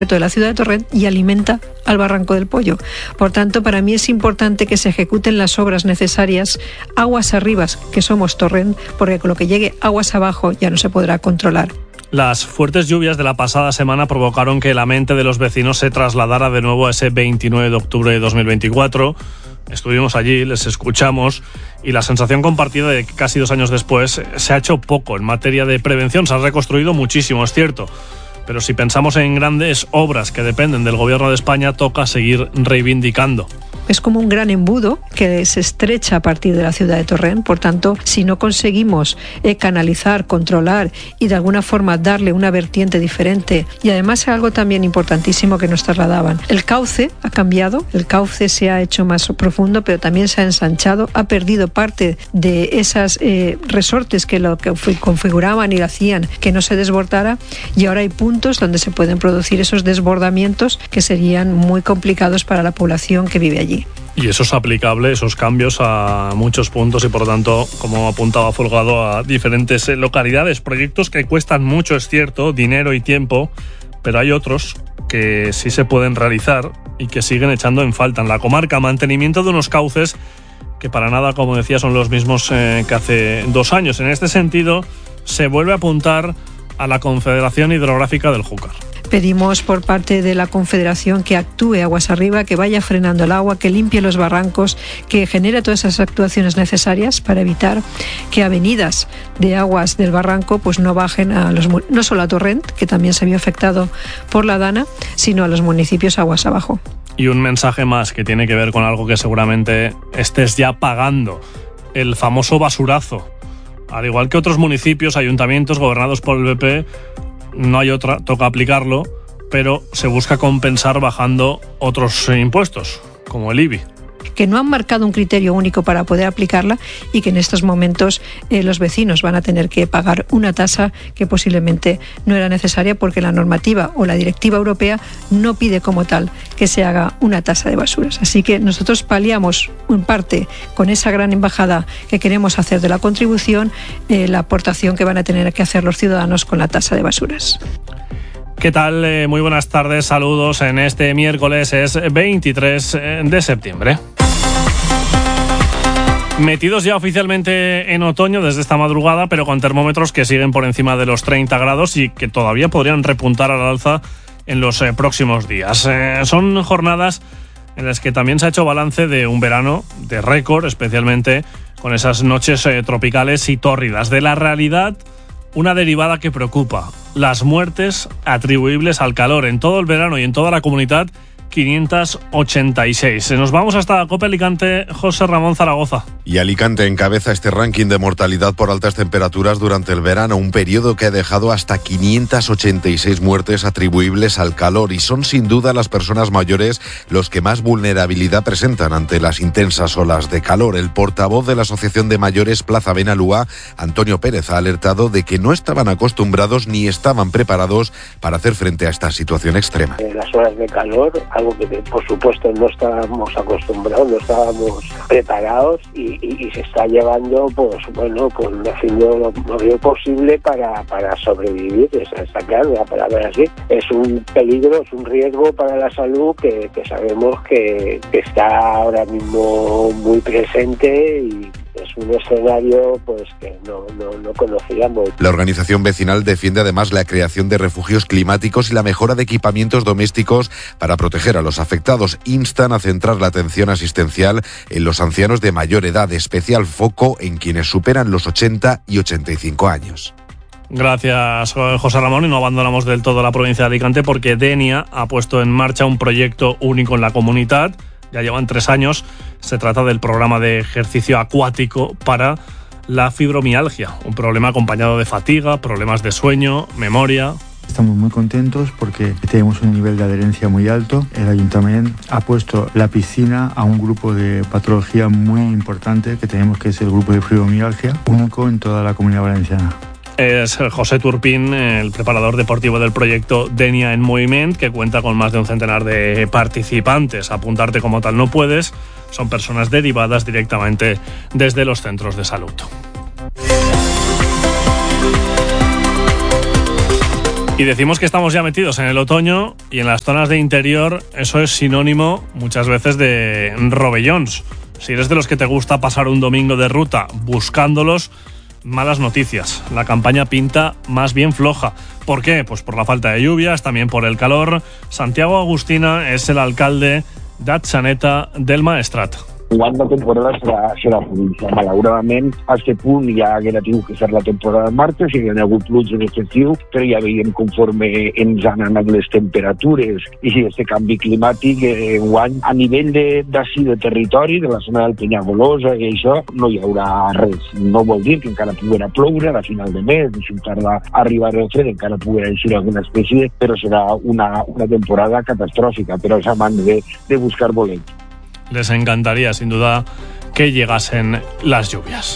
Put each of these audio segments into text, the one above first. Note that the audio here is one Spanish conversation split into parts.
de la ciudad de Torrent y alimenta al Barranco del Pollo. Por tanto, para mí es importante que se ejecuten las obras necesarias aguas arriba, que somos Torrent, porque con lo que llegue aguas abajo ya no se podrá controlar. Las fuertes lluvias de la pasada semana provocaron que la mente de los vecinos se trasladara de nuevo a ese 29 de octubre de 2024. Estuvimos allí, les escuchamos y la sensación compartida de que casi 2 años después se ha hecho poco en materia de prevención. Se ha reconstruido muchísimo, es cierto. Pero si pensamos en grandes obras que dependen del Gobierno de España, toca seguir reivindicando. Es como un gran embudo que se estrecha a partir de la ciudad de Torrent. Por tanto, si no conseguimos canalizar, controlar y de alguna forma darle una vertiente diferente, y además algo también importantísimo que nos trasladaban, el cauce ha cambiado, el cauce se ha hecho más profundo, pero también se ha ensanchado, ha perdido parte de esas resortes que lo que configuraban y hacían que no se desbordara, y ahora hay puntos donde se pueden producir esos desbordamientos que serían muy complicados para la población que vive allí. Y eso es aplicable, esos cambios, a muchos puntos y por lo tanto, como apuntaba Folgado, a diferentes localidades, proyectos que cuestan mucho, es cierto, dinero y tiempo, pero hay otros que sí se pueden realizar y que siguen echando en falta en la comarca. Mantenimiento de unos cauces que para nada, como decía, son los mismos que hace 2 años. En este sentido, se vuelve a apuntar a la Confederación Hidrográfica del Júcar. Pedimos por parte de la Confederación que actúe aguas arriba, que vaya frenando el agua, que limpie los barrancos, que genere todas esas actuaciones necesarias para evitar que avenidas de aguas del barranco pues no bajen no solo a Torrent, que también se vio afectado por la Dana, sino a los municipios aguas abajo. Y un mensaje más que tiene que ver con algo que seguramente estés ya pagando, el famoso basurazo. Al igual que otros municipios, ayuntamientos gobernados por el BP, no hay otra, toca aplicarlo, pero se busca compensar bajando otros impuestos, como el IBI. Que no han marcado un criterio único para poder aplicarla y que en estos momentos los vecinos van a tener que pagar una tasa que posiblemente no era necesaria porque la normativa o la directiva europea no pide como tal que se haga una tasa de basuras. Así que nosotros paliamos en parte con esa gran embajada que queremos hacer de la contribución, la aportación que van a tener que hacer los ciudadanos con la tasa de basuras. ¿Qué tal? Muy buenas tardes, saludos en este miércoles, es 23 de septiembre. Metidos ya oficialmente en otoño desde esta madrugada, pero con termómetros que siguen por encima de los 30 grados y que todavía podrían repuntar al alza en los próximos días. Son jornadas en las que también se ha hecho balance de un verano de récord, especialmente con esas noches tropicales y tórridas. De la realidad, una derivada que preocupa: las muertes atribuibles al calor. En todo el verano y en toda la comunidad, 586. Nos vamos hasta Cope Alicante, José Ramón Zaragoza. Y Alicante encabeza este ranking de mortalidad por altas temperaturas durante el verano, un periodo que ha dejado hasta 586 muertes atribuibles al calor, y son sin duda las personas mayores los que más vulnerabilidad presentan ante las intensas olas de calor. El portavoz de la Asociación de Mayores Plaza Benalúa, Antonio Pérez, ha alertado de que no estaban acostumbrados ni estaban preparados para hacer frente a esta situación extrema. Las olas de calor, algo que por supuesto no estábamos acostumbrados, no estábamos preparados y se está llevando haciendo lo mejor posible para sobrevivir. Está claro, la palabra así. Es un peligro, es un riesgo para la salud que sabemos que está ahora mismo muy presente y es un escenario que no conocíamos. La organización vecinal defiende además la creación de refugios climáticos y la mejora de equipamientos domésticos para proteger a los afectados. Instan a centrar la atención asistencial en los ancianos de mayor edad, especial foco en quienes superan los 80 y 85 años. Gracias, José Ramón, y no abandonamos del todo la provincia de Alicante porque Denia ha puesto en marcha un proyecto único en la comunidad. Ya llevan 3 años. Se trata del programa de ejercicio acuático para la fibromialgia, un problema acompañado de fatiga, problemas de sueño, memoria. Estamos muy contentos porque tenemos un nivel de adherencia muy alto. El ayuntamiento ha puesto la piscina a un grupo de patología muy importante que tenemos, que es el grupo de fibromialgia, único en toda la Comunidad Valenciana. Es José Turpín, el preparador deportivo del proyecto Denia en Moviment, que cuenta con más de un centenar de participantes. Apuntarte como tal no puedes, son personas derivadas directamente desde los centros de salud. Y decimos que estamos ya metidos en el otoño y en las zonas de interior eso es sinónimo muchas veces de rovellons. Si eres de los que te gusta pasar un domingo de ruta buscándolos, malas noticias. La campaña pinta más bien floja. ¿Por qué? Pues por la falta de lluvias, también por el calor. Santiago Agustina és el alcalde d'Atxaneta del Maestrat. Enguany la temporada serà província. Malauradament, a aquest punt ja haguera tingut que ser la temporada de març, si hi ha hagut pluja en aquest estiu, però ja veiem conforme ens han anat les temperatures i aquest canvi climàtic, enguany, a nivell d'ací de territori, de la zona del Penyagolosa i això, no hi haurà res. No vol dir que encara poguera ploure a final de mes, si tarda a arribar el fred, encara poguera eixir alguna espècie, però serà una temporada catastròfica per als amants de buscar bolets. Les encantaría, sin duda, que llegasen las lluvias.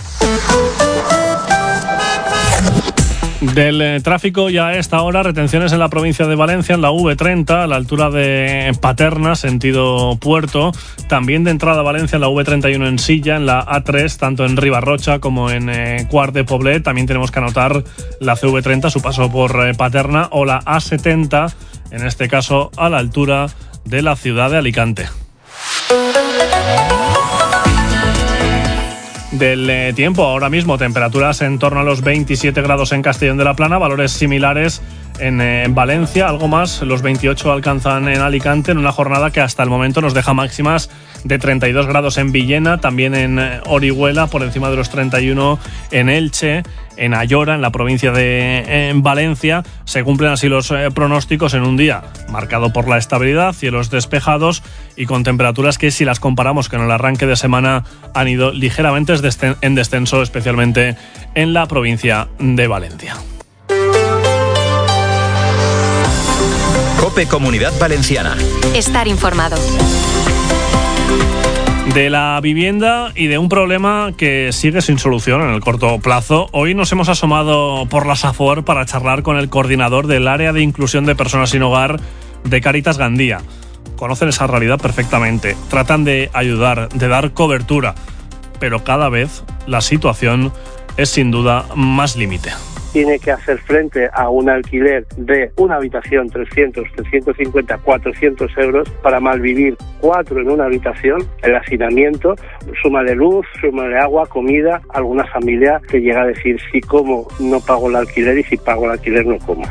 Del tráfico ya a esta hora, retenciones en la provincia de Valencia, en la V30, a la altura de Paterna, sentido puerto. También de entrada a Valencia, en la V31 en Silla, en la A3, tanto en Ribarrocha como en Quart de Poblet. También tenemos que anotar la CV30, su paso por Paterna, o la A70, en este caso a la altura de la ciudad de Alicante. Del tiempo, ahora mismo temperaturas en torno a los 27 grados en Castellón de la Plana, valores similares en Valencia, algo más, los 28 alcanzan en Alicante, en una jornada que hasta el momento nos deja máximas de 32 grados en Villena, también en Orihuela, por encima de los 31 en Elche, en Ayora, en la provincia de Valencia. Se cumplen así los pronósticos en un día marcado por la estabilidad, cielos despejados y con temperaturas que, si las comparamos con el arranque de semana, han ido ligeramente en descenso, especialmente en la provincia de Valencia. COPE Comunidad Valenciana. Estar informado. De la vivienda y de un problema que sigue sin solución en el corto plazo, hoy nos hemos asomado por la Safor para charlar con el coordinador del área de inclusión de personas sin hogar de Cáritas Gandía. Conocen esa realidad perfectamente, tratan de ayudar, de dar cobertura, pero cada vez la situación es sin duda más límite. Tiene que hacer frente a un alquiler de una habitación 300, 350, 400 euros para malvivir 4 en una habitación, el hacinamiento, suma de luz, suma de agua, comida. Alguna familia te llega a decir: si como no pago el alquiler, y si pago el alquiler no como.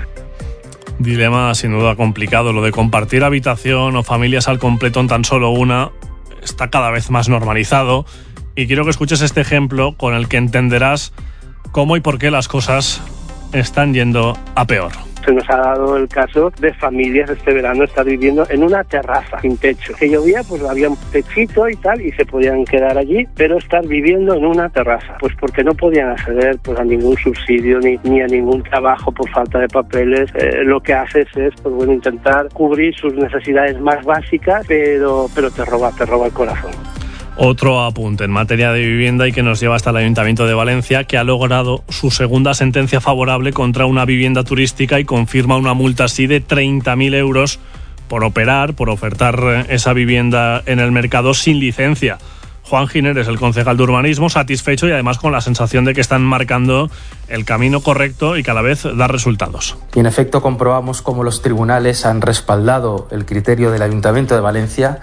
Dilema sin duda complicado, lo de compartir habitación o familias al completo en tan solo una está cada vez más normalizado, y quiero que escuches este ejemplo con el que entenderás cómo y por qué las cosas están yendo a peor. Se nos ha dado el caso de familias este verano estar viviendo en una terraza sin techo. Que llovía, pues había un techito y tal, y se podían quedar allí, pero estar viviendo en una terraza, pues porque no podían acceder pues a ningún subsidio ni a ningún trabajo por falta de papeles. Lo que haces es pues bueno, intentar cubrir sus necesidades más básicas, pero te roba el corazón. Otro apunte en materia de vivienda y que nos lleva hasta el Ayuntamiento de Valencia, que ha logrado su segunda sentencia favorable contra una vivienda turística y confirma una multa así de 30.000 euros por ofertar esa vivienda en el mercado sin licencia. Juan Giner es el concejal de urbanismo, satisfecho y además con la sensación de que están marcando el camino correcto y que a la vez da resultados. Y en efecto comprobamos cómo los tribunales han respaldado el criterio del Ayuntamiento de Valencia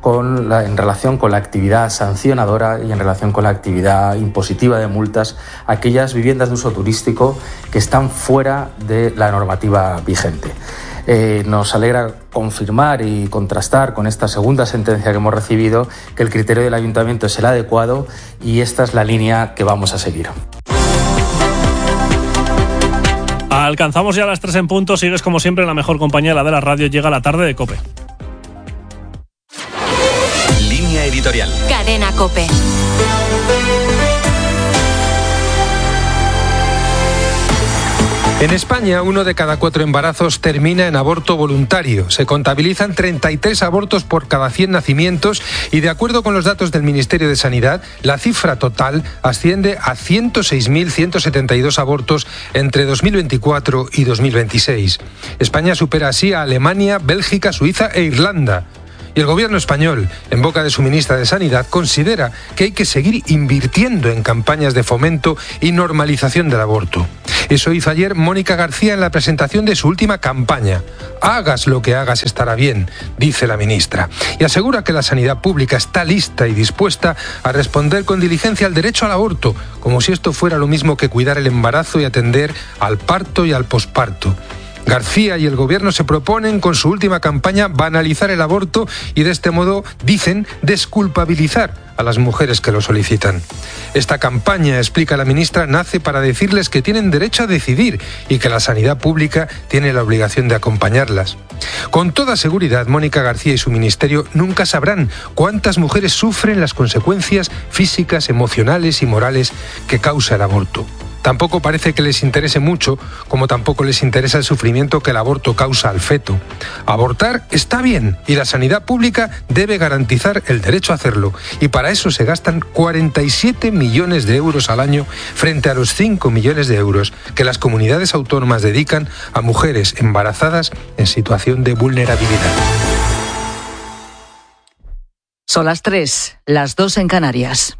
en relación con la actividad sancionadora y en relación con la actividad impositiva de multas a aquellas viviendas de uso turístico que están fuera de la normativa vigente. Nos alegra confirmar y contrastar con esta segunda sentencia que hemos recibido que el criterio del Ayuntamiento es el adecuado, y esta es la línea que vamos a seguir. Alcanzamos ya las 3 en punto. Sigues como siempre en la mejor compañía, la de la radio. Llega la tarde de COPE. Línea editorial. Cadena COPE. En España, 1 de cada 4 embarazos termina en aborto voluntario. Se contabilizan 33 abortos por cada 100 nacimientos y, de acuerdo con los datos del Ministerio de Sanidad, la cifra total asciende a 106.172 abortos entre 2024 y 2026. España supera así a Alemania, Bélgica, Suiza e Irlanda. Y el gobierno español, en boca de su ministra de Sanidad, considera que hay que seguir invirtiendo en campañas de fomento y normalización del aborto. Eso hizo ayer Mónica García en la presentación de su última campaña. Hagas lo que hagas estará bien, dice la ministra. Y asegura que la sanidad pública está lista y dispuesta a responder con diligencia al derecho al aborto, como si esto fuera lo mismo que cuidar el embarazo y atender al parto y al posparto. García y el gobierno se proponen con su última campaña banalizar el aborto y de este modo, dicen, desculpabilizar a las mujeres que lo solicitan. Esta campaña, explica la ministra, nace para decirles que tienen derecho a decidir y que la sanidad pública tiene la obligación de acompañarlas. Con toda seguridad, Mónica García y su ministerio nunca sabrán cuántas mujeres sufren las consecuencias físicas, emocionales y morales que causa el aborto. Tampoco parece que les interese mucho, como tampoco les interesa el sufrimiento que el aborto causa al feto. Abortar está bien y la sanidad pública debe garantizar el derecho a hacerlo. Y para eso se gastan 47 millones de euros al año frente a los 5 millones de euros que las comunidades autónomas dedican a mujeres embarazadas en situación de vulnerabilidad. Son las 3, las 2 en Canarias.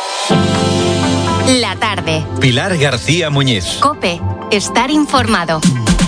La tarde. Pilar García Muñiz. COPE. Estar informado.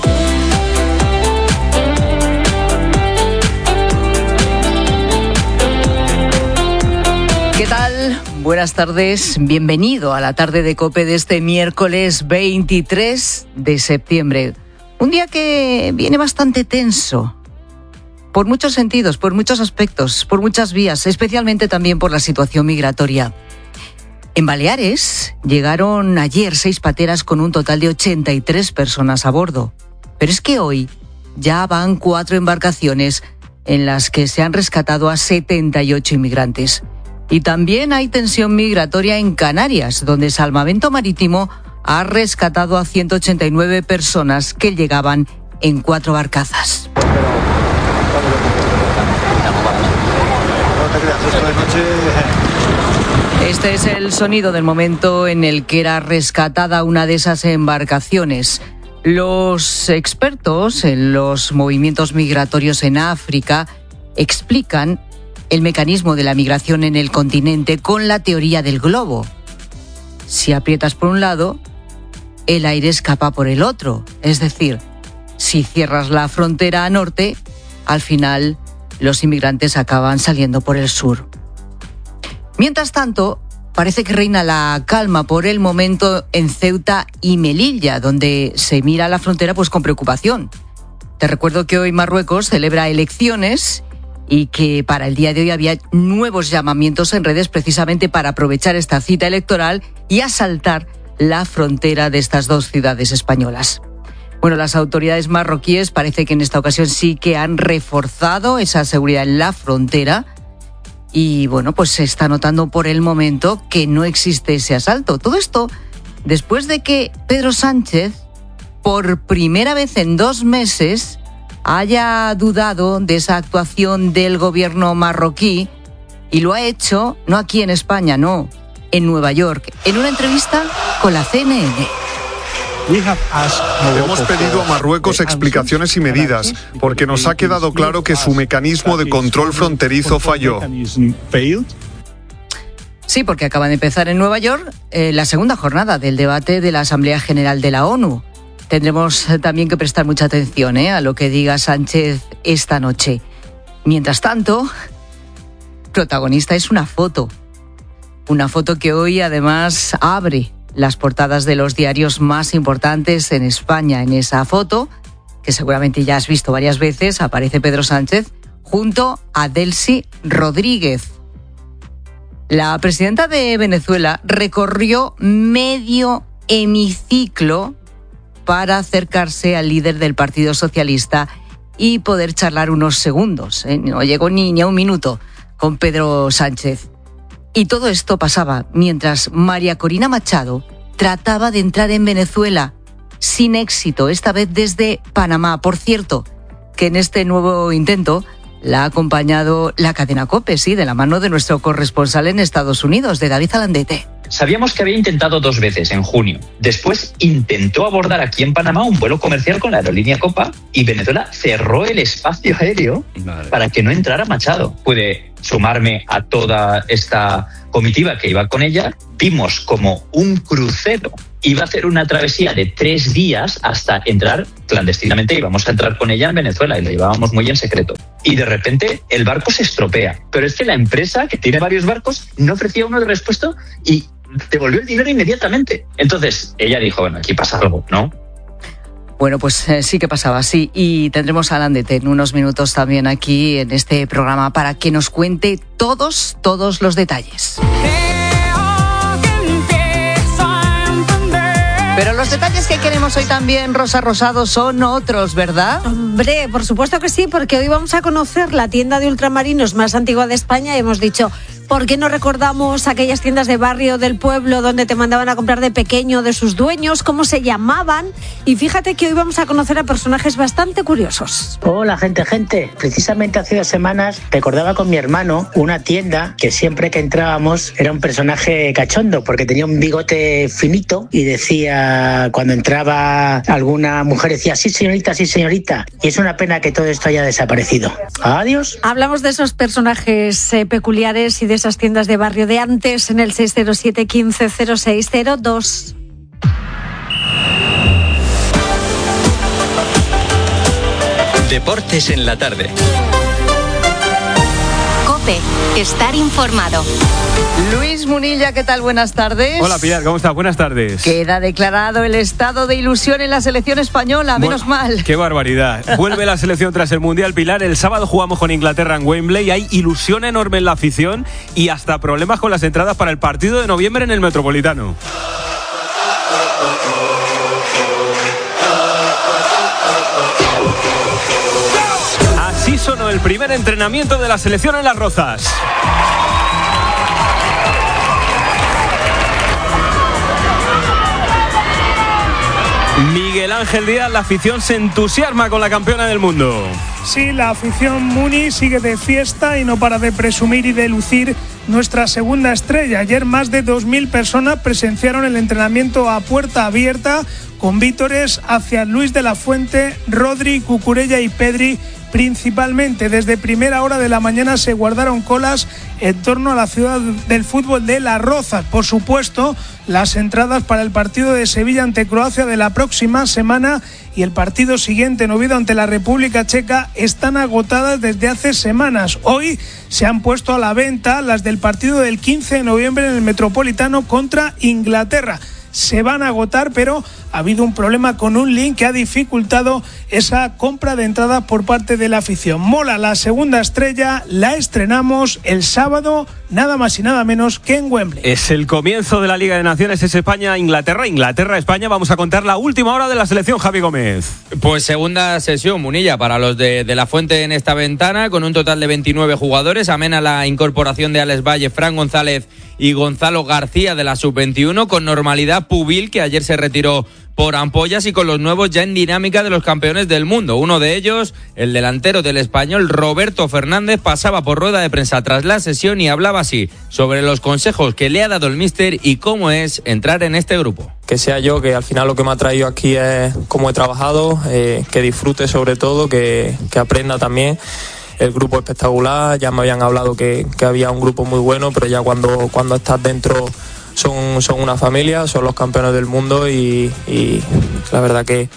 ¿Qué tal? Buenas tardes. Bienvenido a la tarde de COPE de este miércoles 23 de septiembre. Un día que viene bastante tenso. Por muchos sentidos, por muchos aspectos, por muchas vías, especialmente también por la situación migratoria. En Baleares llegaron ayer 6 pateras con un total de 83 personas a bordo. Pero es que hoy ya van 4 embarcaciones en las que se han rescatado a 78 inmigrantes. Y también hay tensión migratoria en Canarias, donde Salvamento Marítimo ha rescatado a 189 personas que llegaban en 4 barcazas. Este es el sonido del momento en el que era rescatada una de esas embarcaciones. Los expertos en los movimientos migratorios en África explican el mecanismo de la migración en el continente con la teoría del globo. Si aprietas por un lado, el aire escapa por el otro. Es decir, si cierras la frontera a norte, al final los inmigrantes acaban saliendo por el sur. Mientras tanto, parece que reina la calma por el momento en Ceuta y Melilla, donde se mira la frontera pues con preocupación. Te recuerdo que hoy Marruecos celebra elecciones y que para el día de hoy había nuevos llamamientos en redes precisamente para aprovechar esta cita electoral y asaltar la frontera de estas 2 ciudades españolas. Bueno, las autoridades marroquíes parece que en esta ocasión sí que han reforzado esa seguridad en la frontera. Y bueno, pues se está notando por el momento que no existe ese asalto. Todo esto después de que Pedro Sánchez, por primera vez en 2 meses, haya dudado de esa actuación del gobierno marroquí y lo ha hecho, no aquí en España, no, en Nueva York, en una entrevista con la CNN. Hemos pedido a Marruecos explicaciones y medidas, porque nos ha quedado claro que su mecanismo de control fronterizo falló. Sí, porque acaba de empezar en Nueva York la segunda jornada del debate de la Asamblea General de la ONU. Tendremos también que prestar mucha atención a lo que diga Sánchez esta noche. Mientras tanto, protagonista es una foto. Una foto que hoy además abre las portadas de los diarios más importantes en España. En esa foto, que seguramente ya has visto varias veces, aparece Pedro Sánchez junto a Delcy Rodríguez. La presidenta de Venezuela recorrió medio hemiciclo para acercarse al líder del Partido Socialista y poder charlar unos segundos. No llegó ni a un minuto con Pedro Sánchez. Y todo esto pasaba mientras María Corina Machado trataba de entrar en Venezuela sin éxito, esta vez desde Panamá. Por cierto, que en este nuevo intento la ha acompañado la cadena COPE, sí, de la mano de nuestro corresponsal en Estados Unidos, de David Alandete. Sabíamos que había intentado 2 veces en junio. Después intentó abordar aquí en Panamá un vuelo comercial con la aerolínea Copa y Venezuela cerró el espacio aéreo para que no entrara Machado. Pude sumarme a toda esta comitiva que iba con ella. Vimos como un crucero iba a hacer una travesía de 3 días hasta entrar clandestinamente, íbamos a entrar con ella en Venezuela y lo llevábamos muy en secreto. Y de repente el barco se estropea, pero es que la empresa, que tiene varios barcos, no ofrecía uno de repuesto y devolvió el dinero inmediatamente. Entonces ella dijo, bueno, aquí pasa algo, ¿no? Bueno, pues sí que pasaba, sí. Y tendremos a Landete en unos minutos también aquí en este programa para que nos cuente todos los detalles. Pero los detalles que queremos hoy también, Rosa Rosado, son otros, ¿verdad? Hombre, por supuesto que sí, porque hoy vamos a conocer la tienda de ultramarinos más antigua de España y hemos dicho, ¿por qué no recordamos aquellas tiendas de barrio del pueblo donde te mandaban a comprar de pequeño de sus dueños, cómo se llamaban? Y fíjate que hoy vamos a conocer a personajes bastante curiosos. Hola, gente. Precisamente hace 2 semanas recordaba con mi hermano una tienda que siempre que entrábamos era un personaje cachondo porque tenía un bigote finito y decía, cuando entraba alguna mujer decía, sí señorita. Y es una pena que todo esto haya desaparecido. Adiós. Hablamos de esos personajes peculiares y de esas tiendas de barrio de antes en el 607 15 0602. Deportes en la tarde. COPE, estar informado. Luis Munilla, ¿qué tal? Buenas tardes. Hola Pilar, ¿cómo estás? Buenas tardes. Queda declarado el estado de ilusión en la selección española, menos mal. ¡Qué barbaridad! Vuelve la selección tras el Mundial, Pilar. El sábado jugamos con Inglaterra en Wembley. Hay ilusión enorme en la afición y hasta problemas con las entradas para el partido de noviembre en el Metropolitano. Así sonó el primer entrenamiento de la selección en Las Rozas. Miguel Ángel Díaz, la afición se entusiasma con la campeona del mundo. Sí, la afición Muni sigue de fiesta y no para de presumir y de lucir nuestra segunda estrella. Ayer más de 2.000 personas presenciaron el entrenamiento a puerta abierta con vítores hacia Luis de la Fuente, Rodri, Cucurella y Pedri. Principalmente desde primera hora de la mañana se guardaron colas en torno a la ciudad del fútbol de Las Rozas. Por supuesto, las entradas para el partido de Sevilla ante Croacia de la próxima semana y el partido siguiente en Oviedo ante la República Checa están agotadas desde hace semanas. Hoy se han puesto a la venta las del partido del 15 de noviembre en el Metropolitano contra Inglaterra. Se van a agotar, pero ha habido un problema con un link que ha dificultado esa compra de entradas por parte de la afición. Mola, la segunda estrella, la estrenamos el sábado, nada más y nada menos que en Wembley. Es el comienzo de la Liga de Naciones, es España-Inglaterra, Inglaterra-España. Vamos a contar la última hora de la selección, Javi Gómez. Pues segunda sesión, Munilla, para los de la Fuente en esta ventana, con un total de 29 jugadores. Amena la incorporación de Alex Valle, Fran González y Gonzalo García de la Sub-21, con normalidad Pubil, que ayer se retiró por ampollas, y con los nuevos ya en dinámica de los campeones del mundo. Uno de ellos, el delantero del Español, Roberto Fernández, pasaba por rueda de prensa tras la sesión y hablaba así sobre los consejos que le ha dado el míster y cómo es entrar en este grupo. Que sea yo, que al final lo que me ha traído aquí es cómo he trabajado, que disfrute sobre todo, que aprenda también. El grupo espectacular, ya me habían hablado que había un grupo muy bueno, pero ya cuando estás dentro son una familia, son los campeones del mundo y la verdad que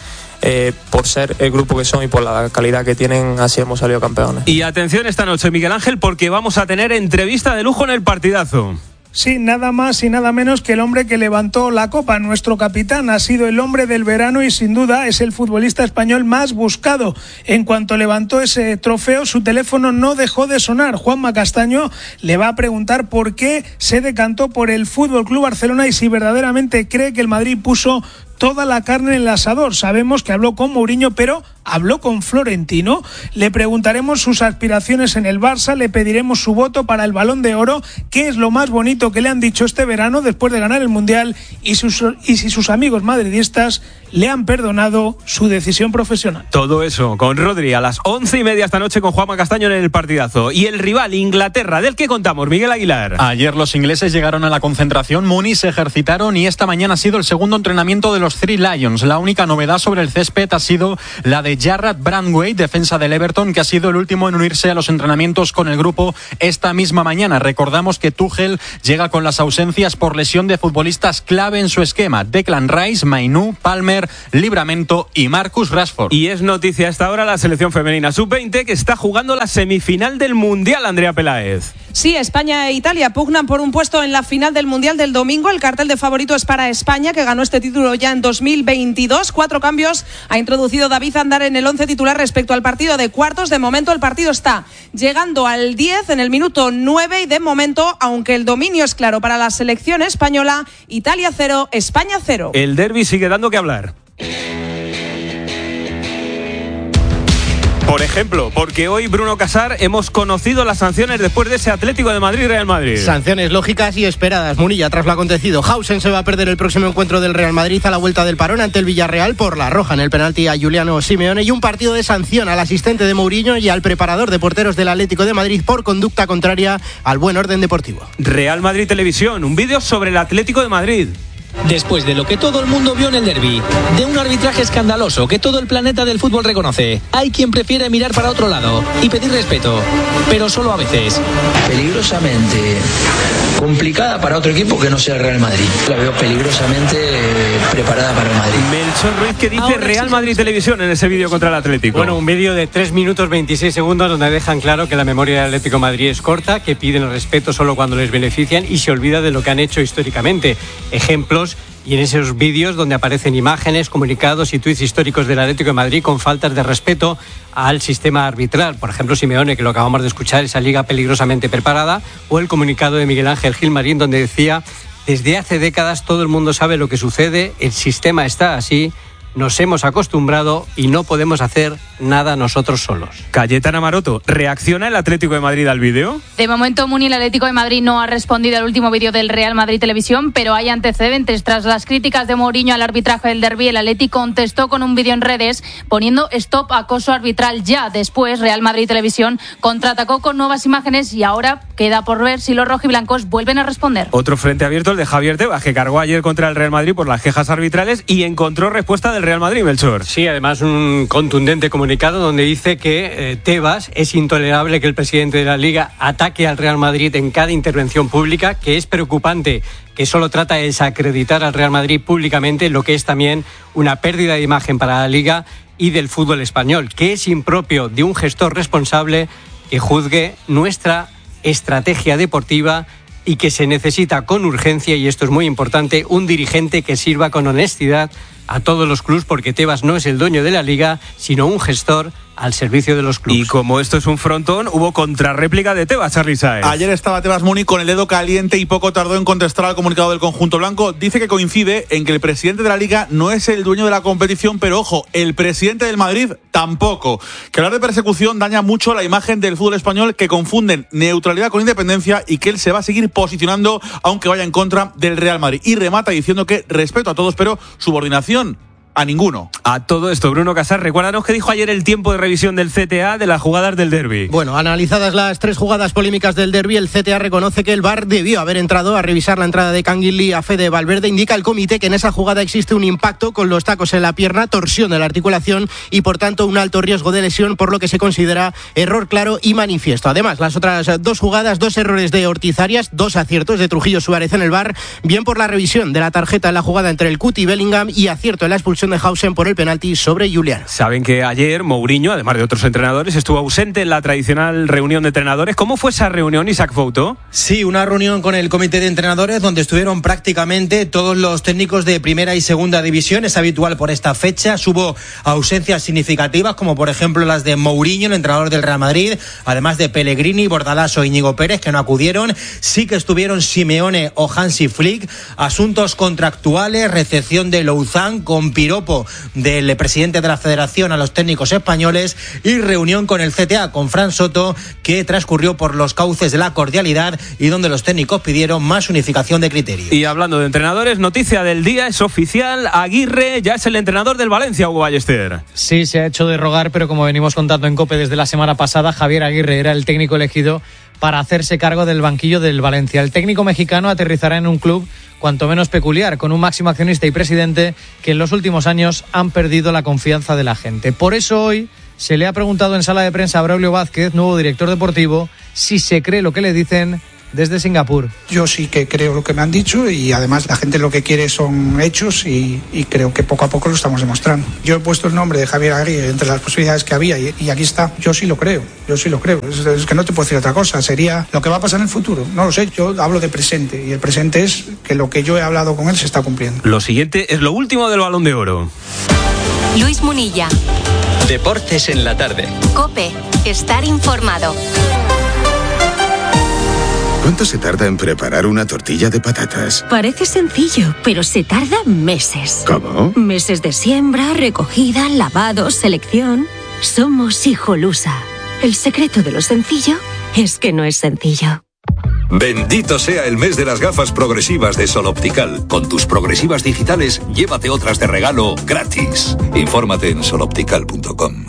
por ser el grupo que son y por la calidad que tienen, así hemos salido campeones. Y atención esta noche, Miguel Ángel, porque vamos a tener entrevista de lujo en el partidazo. Sí, nada más y nada menos que el hombre que levantó la copa. Nuestro capitán ha sido el hombre del verano y sin duda es el futbolista español más buscado. En cuanto levantó ese trofeo, su teléfono no dejó de sonar. Juanma Castaño le va a preguntar por qué se decantó por el FC Barcelona y si verdaderamente cree que el Madrid puso toda la carne en el asador. Sabemos que habló con Mourinho, pero habló con Florentino. Le preguntaremos sus aspiraciones en el Barça, le pediremos su voto para el Balón de Oro, qué es lo más bonito que le han dicho este verano después de ganar el Mundial y si sus amigos madridistas le han perdonado su decisión profesional. Todo eso con Rodri a las 11:30 esta noche con Juanma Castaño en el partidazo. Y el rival Inglaterra, del que contamos, Miguel Aguilar. Ayer los ingleses llegaron a la concentración, Muniz, se ejercitaron y esta mañana ha sido el segundo entrenamiento de los Three Lions. La única novedad sobre el césped ha sido la de Jarrad Branthwaite, defensa del Everton, que ha sido el último en unirse a los entrenamientos con el grupo esta misma mañana. Recordamos que Tuchel llega con las ausencias por lesión de futbolistas clave en su esquema: Declan Rice, Mainoo, Palmer, Livramento y Marcus Rashford. Y es noticia hasta ahora la selección femenina sub-20 que está jugando la semifinal del Mundial, Andrea Peláez. Sí, España e Italia pugnan por un puesto en la final del Mundial del domingo. El cartel de favorito es para España, que ganó este título ya en 2022. 4 cambios ha introducido David Andar en el 11 titular respecto al partido de cuartos. De momento el partido está llegando al 10 en el minuto 9 y de momento, aunque el dominio es claro para la selección española, Italia 0, España 0. El derbi sigue dando que hablar. Por ejemplo, porque hoy, Bruno Casar, hemos conocido las sanciones después de ese Atlético de Madrid-Real Madrid. Sanciones lógicas y esperadas, Munilla, tras lo acontecido. Hausen se va a perder el próximo encuentro del Real Madrid a la vuelta del parón ante el Villarreal por la roja en el penalti a Giuliano Simeone, y un partido de sanción al asistente de Mourinho y al preparador de porteros del Atlético de Madrid por conducta contraria al buen orden deportivo. Real Madrid Televisión, un vídeo sobre el Atlético de Madrid. Después de lo que todo el mundo vio en el derbi, de un arbitraje escandaloso que todo el planeta del fútbol reconoce, hay quien prefiere mirar para otro lado y pedir respeto, pero solo a veces. Peligrosamente complicada para otro equipo que no sea el Real Madrid. La veo peligrosamente preparada para el Madrid. Melchor Ruiz, que dice Real Madrid Televisión en ese vídeo contra el Atlético. Bueno, un vídeo de 3 minutos 26 segundos donde dejan claro que la memoria del Atlético de Madrid es corta, que piden el respeto solo cuando les benefician y se olvida de lo que han hecho históricamente. Ejemplos, y en esos vídeos donde aparecen imágenes, comunicados y tuits históricos del Atlético de Madrid con faltas de respeto al sistema arbitral. Por ejemplo, Simeone, que lo acabamos de escuchar, esa liga peligrosamente preparada, o el comunicado de Miguel Ángel Gilmarín donde decía: desde hace décadas todo el mundo sabe lo que sucede, el sistema está así, nos hemos acostumbrado y no podemos hacer nada nosotros solos. Cayetana Maroto, ¿reacciona el Atlético de Madrid al vídeo? De momento, Muni, el Atlético de Madrid no ha respondido al último vídeo del Real Madrid Televisión, pero hay antecedentes. Tras las críticas de Mourinho al arbitraje del derbi, el Atlético contestó con un vídeo en redes poniendo stop acoso arbitral ya. Después, Real Madrid Televisión contraatacó con nuevas imágenes y ahora queda por ver si los rojiblancos vuelven a responder. Otro frente abierto, el de Javier Tebas, que cargó ayer contra el Real Madrid por las quejas arbitrales y encontró respuesta del Real Madrid, Melchor. Sí, además un contundente comunicado donde dice que Tebas es intolerable que el presidente de la Liga ataque al Real Madrid en cada intervención pública, que es preocupante que solo trata de desacreditar al Real Madrid públicamente, lo que es también una pérdida de imagen para la Liga y del fútbol español, que es impropio de un gestor responsable que juzgue nuestra estrategia deportiva y que se necesita con urgencia, y esto es muy importante, un dirigente que sirva con honestidad a todos los clubes, porque Tebas no es el dueño de la Liga, sino un gestor al servicio de los clubes. Y como esto es un frontón, hubo contrarréplica de Tebas, Charly Sáez. Ayer estaba Tebas Muni con el dedo caliente y poco tardó en contestar al comunicado del conjunto blanco. Dice que coincide en que el presidente de la Liga no es el dueño de la competición, pero ojo, el presidente del Madrid tampoco. Que hablar de persecución daña mucho la imagen del fútbol español, que confunden neutralidad con independencia, y que él se va a seguir posicionando aunque vaya en contra del Real Madrid. Y remata diciendo que respeto a todos, pero subordinación a ninguno. A todo esto, Bruno Casar, recuérdanos qué dijo ayer el tiempo de revisión del CTA de las jugadas del derbi. Bueno, analizadas las 3 jugadas polémicas del derbi, el CTA reconoce que el VAR debió haber entrado a revisar la entrada de Canguilí a Fede Valverde. Indica el comité que en esa jugada existe un impacto con los tacos en la pierna, torsión de la articulación y por tanto un alto riesgo de lesión, por lo que se considera error claro y manifiesto. Además, las otras 2 jugadas, 2 errores de Ortiz Arias, 2 aciertos de Trujillo Suárez en el VAR, bien por la revisión de la tarjeta en la jugada entre el Cuti y Bellingham, y acierto en la expulsión de Hausen por el penalti sobre Julián. Saben que ayer Mourinho, además de otros entrenadores, estuvo ausente en la tradicional reunión de entrenadores. ¿Cómo fue esa reunión, Isaac Fouto? Sí, una reunión con el comité de entrenadores donde estuvieron prácticamente todos los técnicos de primera y segunda división. Es habitual por esta fecha. Hubo ausencias significativas, como por ejemplo las de Mourinho, el entrenador del Real Madrid, además de Pellegrini, Bordalás o Íñigo Pérez, que no acudieron. Sí que estuvieron Simeone o Hansi Flick. Asuntos contractuales, recepción de Louzán con Piró piropo del presidente de la Federación a los técnicos españoles y reunión con el CTA, con Fran Soto, que transcurrió por los cauces de la cordialidad y donde los técnicos pidieron más unificación de criterios. Y hablando de entrenadores, noticia del día, es oficial, Aguirre ya es el entrenador del Valencia, Hugo Ballester. Sí, se ha hecho de rogar, pero como venimos contando en COPE desde la semana pasada, Javier Aguirre era el técnico elegido para hacerse cargo del banquillo del Valencia. El técnico mexicano aterrizará en un club cuanto menos peculiar, con un máximo accionista y presidente que en los últimos años han perdido la confianza de la gente. Por eso hoy se le ha preguntado en sala de prensa a Braulio Vázquez, nuevo director deportivo, si se cree lo que le dicen desde Singapur. Yo sí que creo lo que me han dicho y además la gente lo que quiere son hechos y creo que poco a poco lo estamos demostrando. Yo he puesto el nombre de Javier Aguirre entre las posibilidades que había y aquí está. Yo sí lo creo. Es que no te puedo decir otra cosa. Sería lo que va a pasar en el futuro. No lo sé, yo hablo de presente y el presente es que lo que yo he hablado con él se está cumpliendo. Lo siguiente es lo último del Balón de Oro. Luis Munilla. Deportes en la tarde. COPE. Estar informado. ¿Cuánto se tarda en preparar una tortilla de patatas? Parece sencillo, pero se tarda meses. ¿Cómo? Meses de siembra, recogida, lavado, selección. Somos Hijolusa. El secreto de lo sencillo es que no es sencillo. Bendito sea el mes de las gafas progresivas de Sol Optical. Con tus progresivas digitales, llévate otras de regalo gratis. Infórmate en soloptical.com.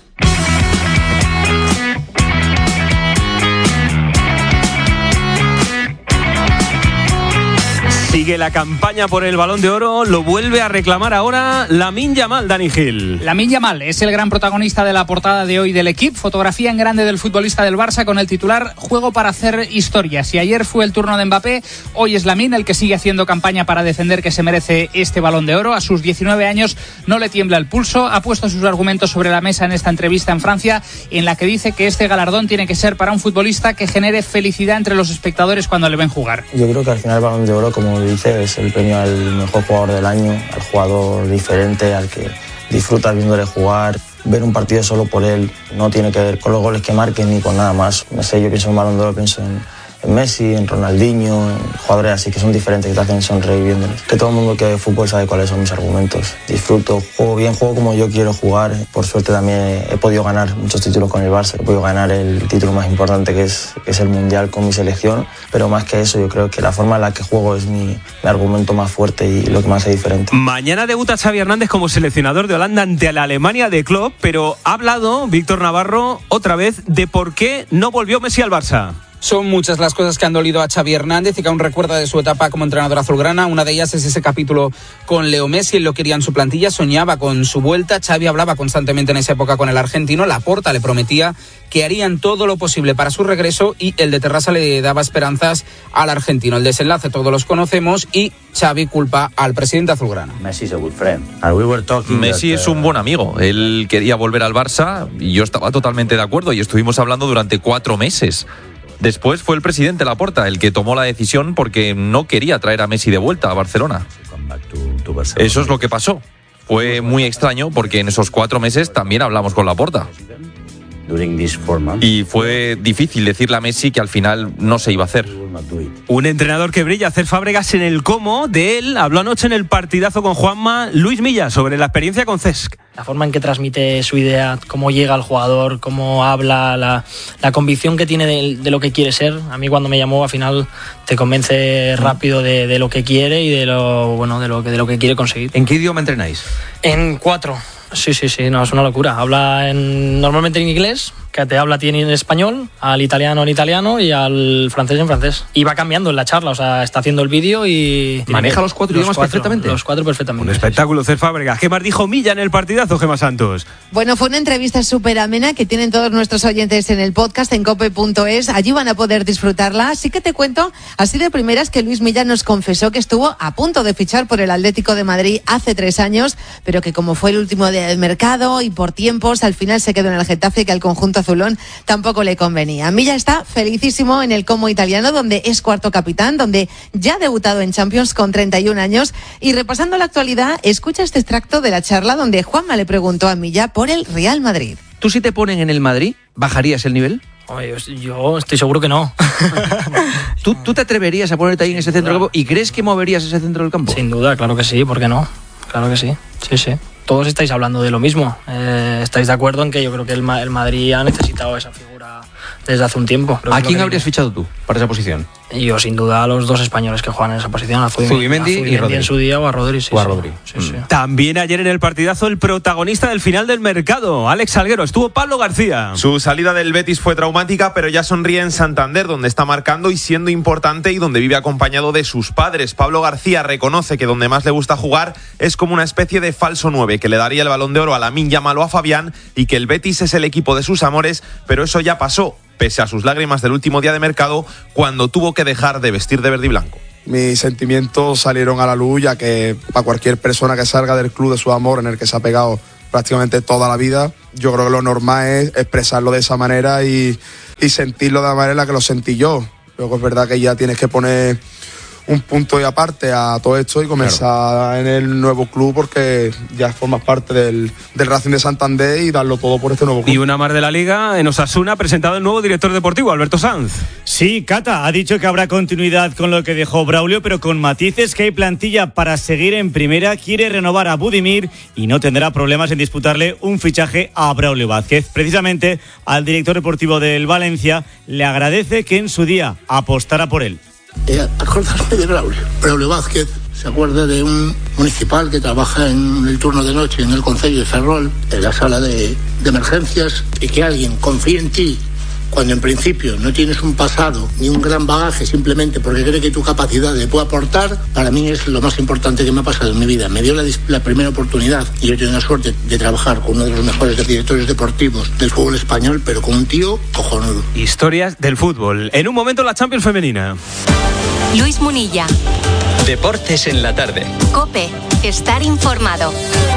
Sigue la campaña por el Balón de Oro, lo vuelve a reclamar ahora Lamine Yamal, Dani Gil. Lamine Yamal es el gran protagonista de la portada de hoy del Equipo, fotografía en grande del futbolista del Barça con el titular "Juego para hacer historia". Si ayer fue el turno de Mbappé, hoy es Lamine el que sigue haciendo campaña para defender que se merece este Balón de Oro. A sus 19 años no le tiembla el pulso, ha puesto sus argumentos sobre la mesa en esta entrevista en Francia, en la que dice que este galardón tiene que ser para un futbolista que genere felicidad entre los espectadores cuando le ven jugar. Yo creo que al final el Balón de Oro, como dice, es el premio al mejor jugador del año, al jugador diferente, al que disfrutas viéndole jugar. Ver un partido solo por él no tiene que ver con los goles que marquen ni con nada más. No sé, yo pienso en Balón de Oro, pienso en Messi, en Ronaldinho, en jugadores así que son diferentes, que te hacen sonreír viéndoles. Que todo el mundo que ve fútbol sabe cuáles son mis argumentos. Disfruto, juego bien, juego como yo quiero jugar. Por suerte también he podido ganar muchos títulos con el Barça. He podido ganar el título más importante que es el Mundial con mi selección. Pero más que eso, yo creo que la forma en la que juego es mi argumento más fuerte y lo que más hace diferente. Mañana debuta Xavi Hernández como seleccionador de Holanda ante la Alemania de Klopp, pero ha hablado Víctor Navarro otra vez de por qué no volvió Messi al Barça. Son muchas las cosas que han dolido a Xavi Hernández y que aún recuerda de su etapa como entrenador azulgrana. Una de ellas es ese capítulo con Leo Messi. Él lo quería en su plantilla, soñaba con su vuelta. Xavi hablaba constantemente en esa época con el argentino. Laporta le prometía que harían todo lo posible para su regreso y el de Terrassa le daba esperanzas al argentino. El desenlace todos los conocemos y Xavi culpa al presidente azulgrana. Messi es un buen amigo. Él quería volver al Barça y yo estaba totalmente de acuerdo y estuvimos hablando durante 4 meses. Después fue el presidente Laporta el que tomó la decisión porque no quería traer a Messi de vuelta a Barcelona. Eso es lo que pasó. Fue muy extraño porque en esos 4 meses también hablamos con Laporta. Y fue difícil decirle a Messi que al final no se iba a hacer. Un entrenador que brilla, Cesc Fábregas en el cómo. De él habló anoche en el partidazo con Juanma Luis Milla sobre la experiencia con Cesc. La forma en que transmite su idea, cómo llega al jugador, cómo habla, la convicción que tiene de lo que quiere ser. A mí cuando me llamó, al final te convence rápido de lo que quiere y de lo que quiere conseguir. ¿En qué idioma entrenáis? En 4. Sí, no, es una locura. Habla normalmente en inglés, que te habla tiene en español, al italiano en italiano y al francés en francés. Y va cambiando en la charla, o sea, está haciendo el vídeo y... ¿Maneja los 4 idiomas perfectamente? Los 4 perfectamente. Un espectáculo, Cesc Fábregas. ¿Qué más dijo Milla en el partidazo, Gemma Santos? Bueno, fue una entrevista súper amena que tienen todos nuestros oyentes en el podcast en cope.es. Allí van a poder disfrutarla. Así que te cuento, así de primeras, que Luis Milla nos confesó que estuvo a punto de fichar por el Atlético de Madrid hace 3 años, pero que como fue el último día del mercado y por tiempos, al final se quedó en el Getafe, que al conjunto azulón tampoco le convenía. Milla está felicísimo en el Como italiano, donde es 4º capitán, donde ya ha debutado en Champions con 31 años. Y repasando la actualidad, escucha este extracto de la charla donde Juanma le preguntó a Milla por el Real Madrid. ¿Tú si te ponen en el Madrid, bajarías el nivel? Yo estoy seguro que no. ¿Tú te atreverías a ponerte ahí en ese centro del campo y crees que moverías ese centro del campo? Sin duda, claro que sí, ¿por qué no? claro que sí. Todos estáis hablando de lo mismo. Estáis de acuerdo en que yo creo que el Madrid ha necesitado esa figura desde hace un tiempo. ¿A quién habrías fichado tú para esa posición? Yo sin duda a los dos españoles que juegan en esa posición, a Zubimendi y Rodri. En su día o a Rodri. Sí. También ayer en el partidazo el protagonista del final del mercado, Alex Salguero, estuvo Pablo García. Su salida del Betis fue traumática, pero ya sonríe en Santander, donde está marcando y siendo importante y donde vive acompañado de sus padres. Pablo García reconoce que donde más le gusta jugar es como una especie de falso 9, que le daría el Balón de Oro a Lamine Yamal o a Fabián, y que el Betis es el equipo de sus amores, pero eso ya pasó, pese a sus lágrimas del último día de mercado, cuando tuvo que dejar de vestir de verde y blanco. Mis sentimientos salieron a la luz, ya que para cualquier persona que salga del club de su amor, en el que se ha pegado prácticamente toda la vida, yo creo que lo normal es expresarlo de esa manera y sentirlo de la manera que lo sentí yo. Luego es verdad que ya tienes que poner un punto y aparte a todo esto y comenzar en el nuevo club, porque ya formas parte del Racing de Santander, y darlo todo por este nuevo club. Y una más de la Liga, en Osasuna ha presentado el nuevo director deportivo, Alberto Sanz. Sí, Cata ha dicho que habrá continuidad con lo que dejó Braulio, pero con matices, que hay plantilla para seguir en primera. Quiere renovar a Budimir y no tendrá problemas en disputarle un fichaje a Braulio Vázquez. Precisamente al director deportivo del Valencia le agradece que en su día apostara por él. Acordarme de Braulio Vázquez. Se acuerda de un municipal que trabaja en el turno de noche en el concello de Ferrol, en la sala de emergencias, y que alguien confíe en ti cuando en principio no tienes un pasado ni un gran bagaje, simplemente porque cree que tu capacidad le puede aportar. Para mí es lo más importante que me ha pasado en mi vida. Me dio la primera oportunidad y yo he tenido la suerte de trabajar con uno de los mejores directores deportivos del fútbol español, pero con un tío cojonudo. Historias del fútbol. En un momento la Champions femenina. Luis Munilla. Deportes en la tarde. COPE. Estar informado.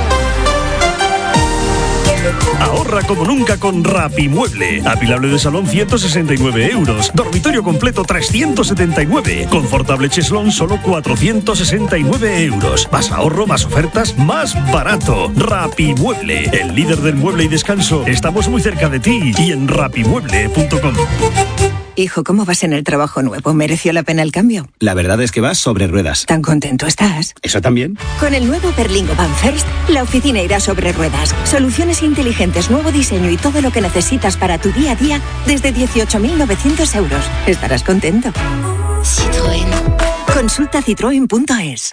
Ahorra como nunca con Rapimueble. Apilable de salón 169 euros. Dormitorio completo 379. Confortable cheslón solo 469 euros. Más ahorro, más ofertas, más barato. Rapimueble, el líder del mueble y descanso. Estamos muy cerca de ti y en rapimueble.com. Hijo, ¿cómo vas en el trabajo nuevo? ¿Mereció la pena el cambio? La verdad es que vas sobre ruedas. ¿Tan contento estás? ¿Eso también? Con el nuevo Berlingo Van First, la oficina irá sobre ruedas. Soluciones inteligentes, nuevo diseño y todo lo que necesitas para tu día a día desde 18.900 euros. Estarás contento. Citroën. Consulta citroen.es.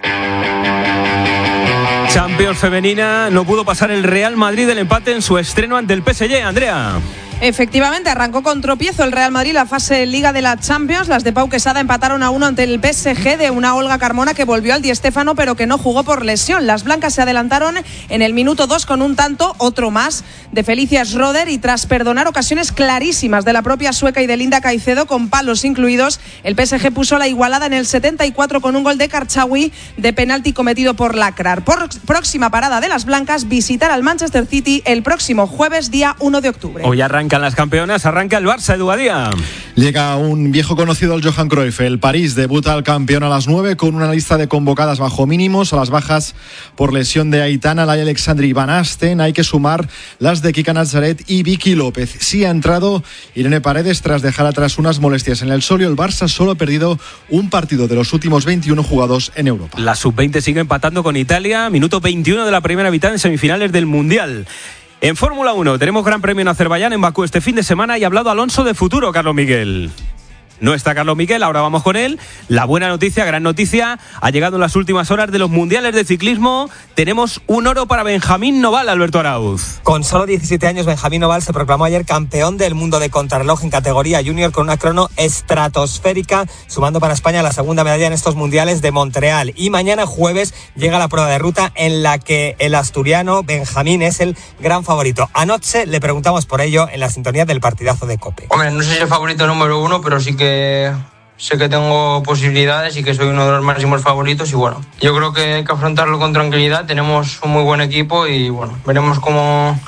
Champions femenina, no pudo pasar el Real Madrid del empate en su estreno ante el PSG. Andrea. Efectivamente, arrancó con tropiezo el Real Madrid la fase Liga de la Champions. Las de Pau Quesada empataron a 1 ante el PSG de una Olga Carmona que volvió al Di Stéfano pero que no jugó por lesión. Las blancas se adelantaron en el minuto 2 con un tanto, otro más, de Felicia Schroeder, y tras perdonar ocasiones clarísimas de la propia sueca y de Linda Caicedo, con palos incluidos, el PSG puso la igualada en el 74 con un gol de Karchaoui de penalti cometido por Lacrar. Próxima parada de las blancas, visitar al Manchester City el próximo jueves, día 1 de octubre. Hoy arrancan las campeonas, arranca el Barça, Edu Badía. Llega un viejo conocido al Johan Cruyff. El París debuta al campeón a las 9 con una lista de convocadas bajo mínimos. A las bajas por lesión de Aitana, Laia Alexandri y Van Asten hay que sumar las de Kika Nazaret y Vicky López. Sí ha entrado Irene Paredes tras dejar atrás unas molestias en el solio. El Barça solo ha perdido un partido de los últimos 21 jugados en Europa. La sub-20 sigue empatando con Italia. Minuto 21 de la primera mitad en semifinales del Mundial. En Fórmula 1 tenemos Gran Premio en Azerbaiyán, en Bakú este fin de semana, y ha hablado Alonso de futuro, Carlos Miguel. No está Carlos Miguel, ahora vamos con él. La buena noticia, gran noticia, ha llegado en las últimas horas de los mundiales de ciclismo. Tenemos un oro para Benjamín Noval, Alberto Arauz. Con solo 17 años, Benjamín Noval se proclamó ayer campeón del mundo de contrarreloj en categoría junior con una crono estratosférica, sumando para España la segunda medalla en estos mundiales de Montreal. Y mañana jueves llega la prueba de ruta en la que el asturiano Benjamín es el gran favorito. Anoche le preguntamos por ello en la sintonía del partidazo de COPE. Hombre, no sé si el favorito número uno, pero sí que sé que tengo posibilidades y que soy uno de los máximos favoritos, y bueno, yo creo que hay que afrontarlo con tranquilidad. Tenemos un muy buen equipo y bueno, veremos cómo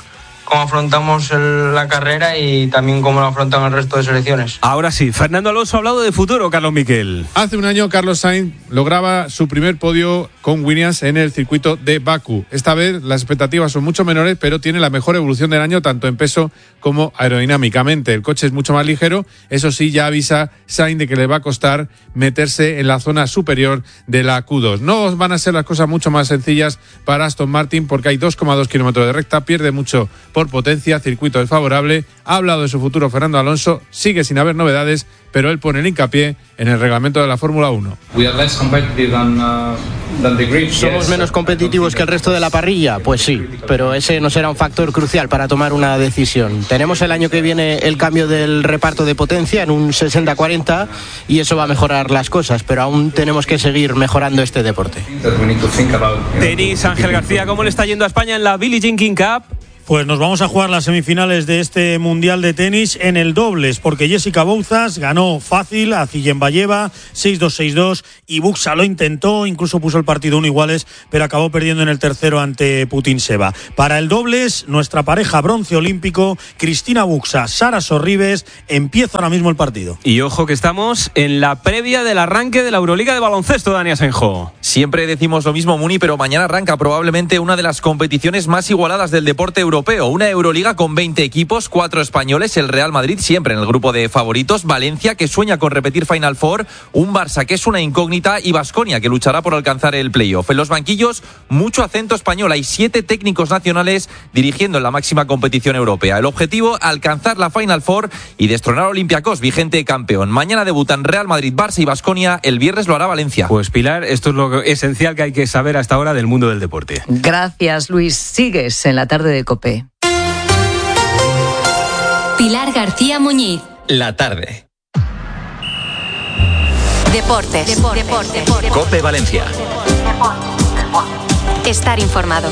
afrontamos la carrera y también cómo lo afrontan el resto de selecciones. Ahora sí, Fernando Alonso ha hablado de futuro, Carlos Miquel. Hace un año Carlos Sainz lograba su primer podio con Williams en el circuito de Bakú. Esta vez las expectativas son mucho menores, pero tiene la mejor evolución del año tanto en peso como aerodinámicamente. El coche es mucho más ligero, eso sí, ya avisa Sainz de que le va a costar meterse en la zona superior de la Q2. No van a ser las cosas mucho más sencillas para Aston Martin porque hay 2,2 kilómetros de recta, pierde mucho por potencia, circuito desfavorable. Ha hablado de su futuro Fernando Alonso, sigue sin haber novedades, pero él pone el hincapié en el reglamento de la Fórmula 1. ¿Somos menos competitivos que el resto de la parrilla? Pues sí, pero ese no será un factor crucial para tomar una decisión. Tenemos el año que viene el cambio del reparto de potencia en un 60-40 y eso va a mejorar las cosas, pero aún tenemos que seguir mejorando este deporte. Tenis, Ángel García, ¿cómo le está yendo a España en la Billie Jean King Cup? Pues nos vamos a jugar las semifinales de este Mundial de Tenis en el dobles, porque Jessica Bouzas ganó fácil a Zillenbayeva 6-2, 6-2, y Buxa lo intentó, incluso puso el partido 1 iguales, pero acabó perdiendo en el tercero ante Putintseva. Para el dobles, nuestra pareja bronce olímpico, Cristina Buxa, Sara Sorribes, empieza ahora mismo el partido. Y ojo que estamos en la previa del arranque de la Euroliga de baloncesto, Dani Asenjo. Siempre decimos lo mismo, Muni, pero mañana arranca probablemente una de las competiciones más igualadas del deporte europeo. Una Euroliga con 20 equipos, 4 españoles, el Real Madrid siempre en el grupo de favoritos, Valencia que sueña con repetir Final Four, un Barça que es una incógnita y Baskonia que luchará por alcanzar el playoff. En los banquillos, mucho acento español, hay 7 técnicos nacionales dirigiendo en la máxima competición europea. El objetivo, alcanzar la Final Four y destronar a Olympiacos, vigente campeón. Mañana debutan Real Madrid, Barça y Baskonia, el viernes lo hará Valencia. Pues Pilar, esto es lo esencial que hay que saber hasta ahora del mundo del deporte. Gracias, Luis. Sigues en la tarde de COPE. Pilar García Muñiz. La tarde. Deportes. COPE Valencia. Estar informado.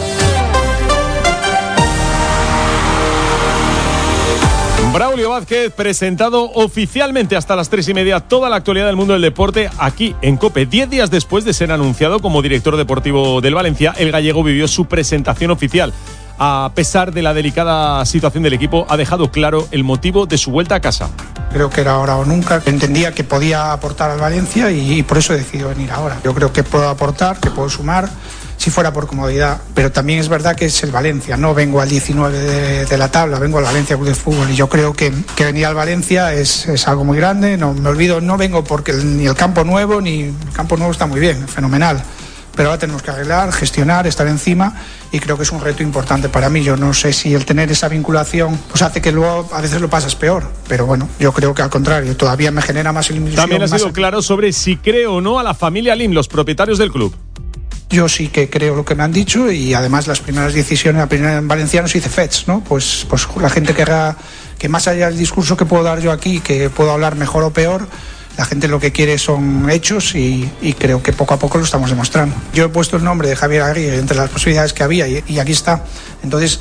Braulio Vázquez, presentado oficialmente hasta las 3:30 toda la actualidad del mundo del deporte aquí en COPE. 10 días después de ser anunciado como director deportivo del Valencia, el gallego vivió su presentación oficial. A pesar de la delicada situación del equipo, ha dejado claro el motivo de su vuelta a casa. Creo que era ahora o nunca. Entendía que podía aportar al Valencia y por eso he decidido venir ahora. Yo creo que puedo aportar, que puedo sumar, si fuera por comodidad. Pero también es verdad que es el Valencia. No vengo al 19 de la tabla, vengo al Valencia Club de Fútbol. Y yo creo que venir al Valencia es algo muy grande. No me olvido, no vengo porque ni el campo nuevo, ni el campo nuevo está muy bien, fenomenal. Pero ahora tenemos que arreglar, gestionar, estar encima, y creo que es un reto importante para mí. Yo no sé si el tener esa vinculación pues hace que luego a veces lo pasas peor, pero bueno, yo creo que al contrario, todavía me genera más ilusión. También ha sido claro sobre si cree o no a la familia Lim, los propietarios del club. Yo sí que creo lo que me han dicho, y además las primeras decisiones, la primera en valenciano se dice fets, ¿no? Pues la gente que más allá del discurso que puedo dar yo aquí, que puedo hablar mejor o peor, la gente lo que quiere son hechos, y creo que poco a poco lo estamos demostrando. Yo he puesto el nombre de Javier Aguirre entre las posibilidades que había y aquí está. Entonces,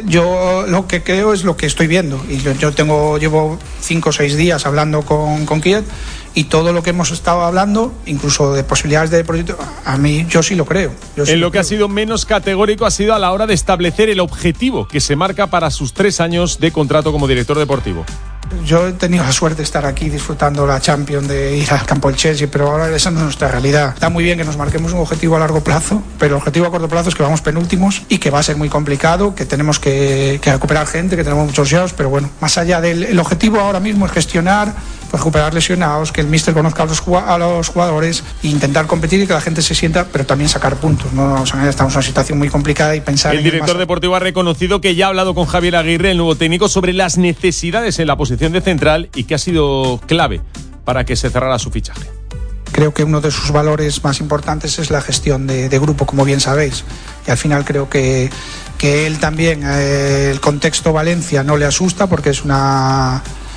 yo lo que creo es lo que estoy viendo. Y yo llevo 5 o 6 días hablando con Kiet, y todo lo que hemos estado hablando, incluso de posibilidades de proyecto, a mí yo sí lo creo. En lo que ha sido menos categórico ha sido a la hora de establecer el objetivo que se marca para sus 3 años de contrato como director deportivo. Yo he tenido la suerte de estar aquí disfrutando la Champions, de ir al campo del Chelsea, pero ahora esa no es nuestra realidad. Está muy bien que nos marquemos un objetivo a largo plazo, pero el objetivo a corto plazo es que vamos penúltimos y que va a ser muy complicado, que tenemos que recuperar gente, que tenemos muchos lesionados, pero bueno, más allá del objetivo ahora mismo es gestionar, recuperar lesionados, que el míster conozca a los jugadores e intentar competir y que la gente se sienta, pero también sacar puntos. No, estamos en una situación muy complicada y pensar. El director deportivo ha reconocido que ya ha hablado con Javier Aguirre, el nuevo técnico, sobre las necesidades en la posición de central, y que ha sido clave para que se cerrara su fichaje. Creo que uno de sus valores más importantes es la gestión de grupo, como bien sabéis, y al final creo que él también, el contexto Valencia no le asusta, porque es una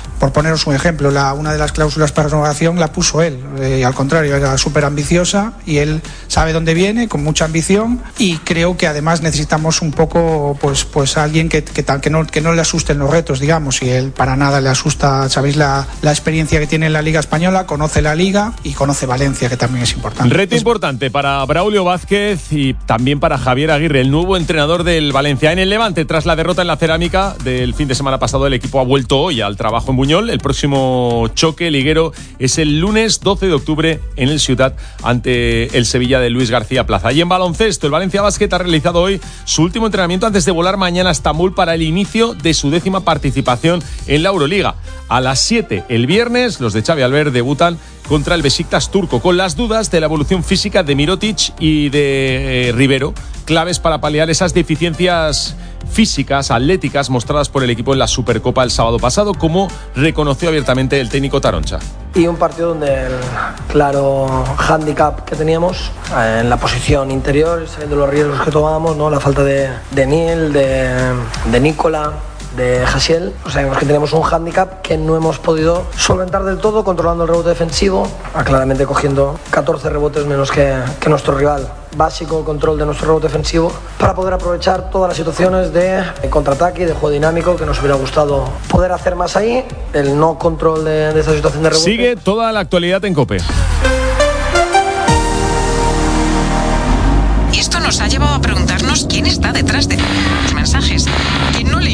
Por poneros un ejemplo, una de las cláusulas para renovación la puso él, al contrario, era súper ambiciosa y él sabe dónde viene, con mucha ambición, y creo que además necesitamos un poco pues alguien que no le asusten los retos, digamos, y él para nada le asusta. Sabéis la experiencia que tiene en la Liga Española, conoce la Liga y conoce Valencia, que también es importante. Reto importante para Braulio Vázquez y también para Javier Aguirre, el nuevo entrenador del Valencia. En el Levante, tras la derrota en la Cerámica del fin de semana pasado, el equipo ha vuelto hoy al trabajo en Buñol. El próximo choque liguero es el lunes 12 de octubre en el Ciutat ante el Sevilla de Luis García Plaza. Y en baloncesto, el Valencia Basket ha realizado hoy su último entrenamiento antes de volar mañana a Estambul para el inicio de su 10ª participación en la Euroliga. A las 7 el viernes, los de Xavi Albert debutan contra el Besiktas turco, con las dudas de la evolución física de Mirotic y de Rivero, claves para paliar esas deficiencias físicas, atléticas mostradas por el equipo en la Supercopa el sábado pasado, como reconoció abiertamente el técnico Taroncha. Y un partido donde el claro hándicap que teníamos en la posición interior, sabiendo los riesgos que tomábamos, ¿no? La falta de Neil, de Nicola, de Jasiel, sabemos que tenemos un hándicap que no hemos podido solventar del todo, controlando el rebote defensivo, claramente cogiendo 14 rebotes menos que nuestro rival. Básico control de nuestro rebote defensivo para poder aprovechar todas las situaciones de contraataque y de juego dinámico que nos hubiera gustado poder hacer más ahí. El no control de esa situación de rebote. Sigue toda la actualidad en COPE. Y esto nos ha llevado a preguntarnos quién está detrás de los mensajes. ¿Quién no lee?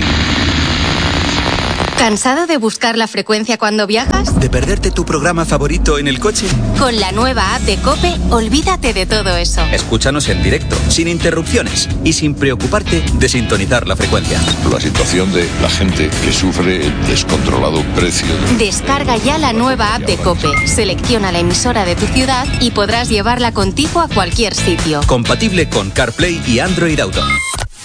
¿Cansado de buscar la frecuencia cuando viajas? ¿De perderte tu programa favorito en el coche? Con la nueva app de COPE, olvídate de todo eso. Escúchanos en directo, sin interrupciones y sin preocuparte de sintonizar la frecuencia. La situación de la gente que sufre el descontrolado precio. Descarga ya la nueva app de COPE, selecciona la emisora de tu ciudad y podrás llevarla contigo a cualquier sitio. Compatible con CarPlay y Android Auto.